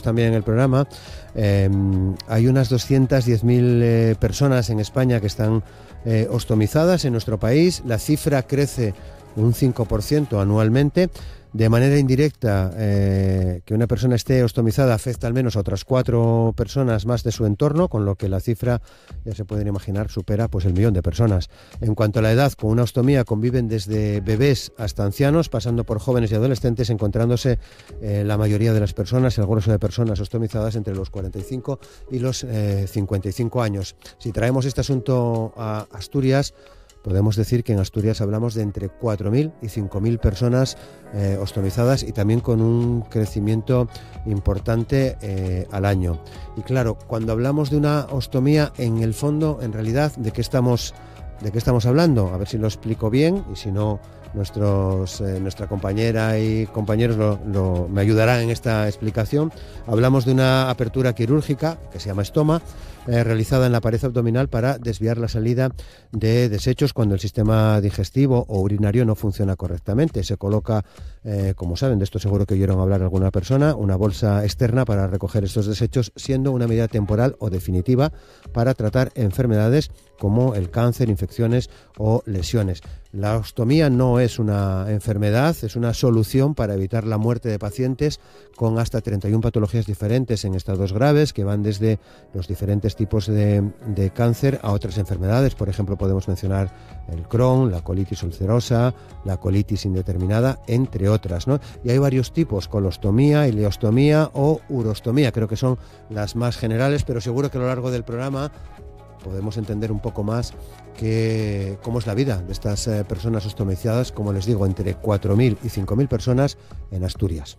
también en el programa, hay unas 210.000 personas en España que están ostomizadas en nuestro país. La cifra crece un 5% anualmente. De manera indirecta, que una persona esté ostomizada afecta al menos a otras 4 personas más de su entorno, con lo que la cifra, ya se pueden imaginar, supera pues el 1.000.000 de personas. En cuanto a la edad, con una ostomía conviven desde bebés hasta ancianos, pasando por jóvenes y adolescentes, encontrándose la mayoría de las personas, el grueso de personas ostomizadas entre los 45 y los 55 años. Si traemos este asunto a Asturias, podemos decir que en Asturias hablamos de entre 4.000 y 5.000 personas ostomizadas, y también con un crecimiento importante al año. Y claro, cuando hablamos de una ostomía, en el fondo, en realidad, ¿de qué estamos hablando? A ver si lo explico bien, y si no, nuestra compañera y compañeros me ayudarán en esta explicación. Hablamos de una apertura quirúrgica que se llama estoma, realizada en la pared abdominal para desviar la salida de desechos cuando el sistema digestivo o urinario no funciona correctamente. Se coloca, como saben, de esto seguro que oyeron hablar alguna persona, una bolsa externa para recoger estos desechos, siendo una medida temporal o definitiva para tratar enfermedades como el cáncer, infecciones o lesiones. La ostomía no es una enfermedad, es una solución para evitar la muerte de pacientes con hasta 31 patologías diferentes en estados graves, que van desde los diferentes tipos de cáncer a otras enfermedades. Por ejemplo, podemos mencionar el Crohn, la colitis ulcerosa, la colitis indeterminada, entre otras, ¿no? Y hay varios tipos: colostomía, ileostomía o urostomía. Creo que son las más generales, pero seguro que a lo largo del programa podemos entender un poco más cómo es la vida de estas personas ostomizadas, como les digo, entre 4.000 y 5.000 personas en Asturias.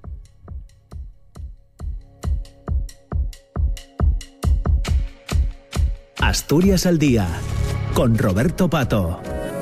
Asturias al día, con Roberto Pato.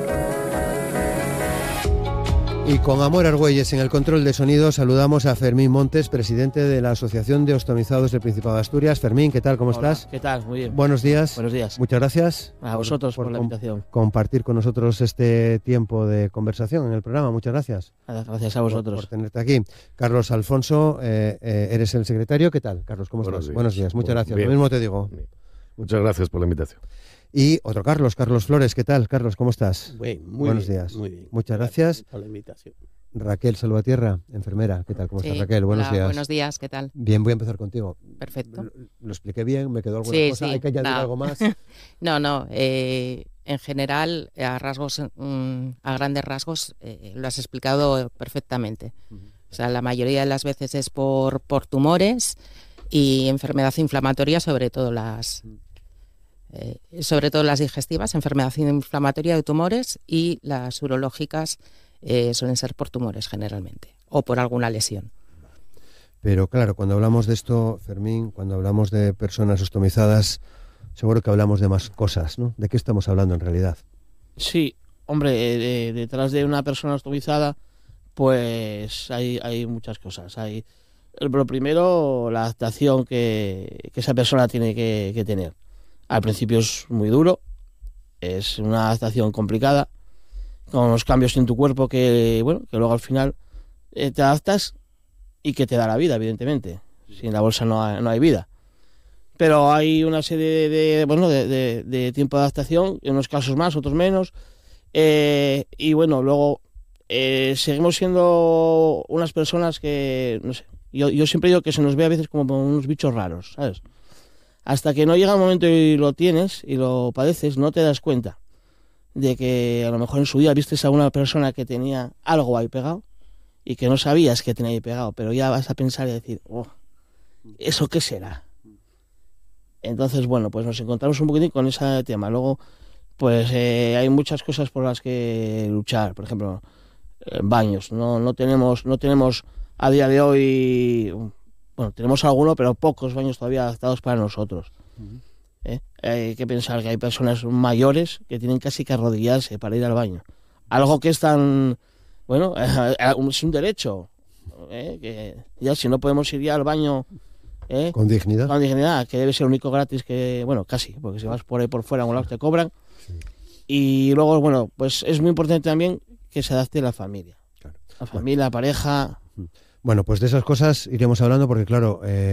Y con Amor Argüelles en el control de sonido, saludamos a Fermín Montes, presidente de la Asociación de Ostomizados del Principado de Asturias. Fermín, ¿qué tal? ¿Cómo estás? ¿Qué tal? Muy bien. Buenos días. Buenos días. Muchas gracias. A vosotros por la invitación. Compartir con nosotros este tiempo de conversación en el programa. Muchas gracias. Gracias a vosotros. Por tenerte aquí. Carlos Alfonso, eres el secretario. ¿Qué tal, Carlos? ¿Cómo estás? Buenos días. Muchas gracias. Bien. Lo mismo te digo. Bien. Muchas gracias por la invitación. Y otro Carlos Flores. ¿Qué tal, Carlos? ¿Cómo estás? Muy Buenos bien, días. Muy bien. Muchas gracias por la invitación. Raquel Salvatierra, enfermera. ¿Qué tal? ¿Cómo estás, Raquel? Buenos días. Buenos días, ¿qué tal? Bien, voy a empezar contigo. Perfecto. Lo expliqué bien, me quedó alguna cosa. Sí. ¿Hay que añadir algo más? No. En general, a grandes rasgos, lo has explicado perfectamente. O sea, la mayoría de las veces es por tumores y enfermedad inflamatoria, sobre todo las digestivas, enfermedad inflamatoria de tumores, y las urológicas suelen ser por tumores generalmente, o por alguna lesión. Pero claro, cuando hablamos de esto, Fermín, cuando hablamos de personas ostomizadas, seguro que hablamos de más cosas, ¿no? ¿De qué estamos hablando en realidad? Sí, hombre, detrás de una persona ostomizada, pues hay muchas cosas. Lo primero, la adaptación que esa persona tiene que tener. Al principio es muy duro, es una adaptación complicada, con los cambios en tu cuerpo que luego al final te adaptas y que te da la vida, evidentemente. Sin la bolsa no hay vida. Pero hay una serie de tiempo de adaptación, en unos casos más, otros menos. Y luego seguimos siendo unas personas que, no sé, yo siempre digo que se nos ve a veces como unos bichos raros, ¿sabes? Hasta que no llega un momento y lo tienes y lo padeces, no te das cuenta de que a lo mejor en su día vistes a una persona que tenía algo ahí pegado y que no sabías que tenía ahí pegado, pero ya vas a pensar y decir, ¿eso qué será? Entonces, pues nos encontramos un poquitín con ese tema. Luego, pues hay muchas cosas por las que luchar. Por ejemplo, baños. No tenemos a día de hoy, tenemos alguno, pero pocos baños todavía adaptados para nosotros. Hay que pensar que hay personas mayores que tienen casi que arrodillarse para ir al baño. Algo que es tan... es un derecho. Que ya si no podemos ir ya al baño... Con dignidad. Con dignidad, que debe ser el único gratis que... casi, porque si vas por ahí por fuera a un lado te cobran. Sí. Y luego, pues es muy importante también que se adapte la familia. Claro. La familia, la pareja... Bueno, pues de esas cosas iremos hablando porque, claro...